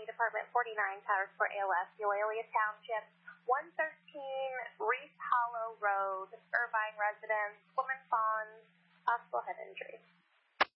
County Department 49, Powers for ALS, Eulalia Township, 113 Reese Hollow Road, Irvine residence, woman falls, possible head injury.